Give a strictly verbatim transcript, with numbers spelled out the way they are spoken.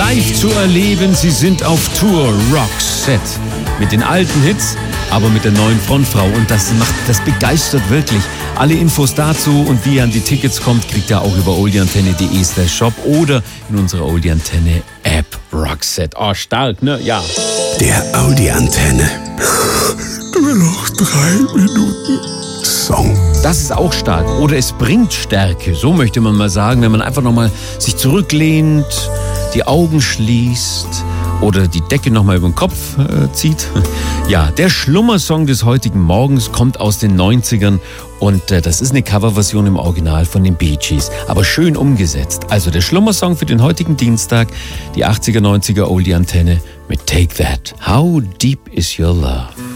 live zu erleben. Sie sind auf Tour, Roxette. Mit den alten Hits, aber mit der neuen Frontfrau. Und das macht, das begeistert wirklich. Alle Infos dazu und wie ihr an die Tickets kommt, kriegt ihr auch über oldieantenne punkt de slash shop oder in unserer Oldie-Antenne App Roxette. Oh, stark, ne? Ja. Der Oldie-Antenne. Nur noch drei Minuten Song. Das ist auch stark. Oder es bringt Stärke, so möchte man mal sagen, wenn man einfach nochmal sich zurücklehnt, die Augen schließt oder die Decke nochmal über den Kopf äh, zieht. Ja, der Schlummersong des heutigen Morgens kommt aus den neunzigern und äh, das ist eine Coverversion im Original von den Bee Gees, aber schön umgesetzt. Also der Schlummersong für den heutigen Dienstag, die achtziger, neunziger Oldie-Antenne mit Take That. How Deep Is Your Love?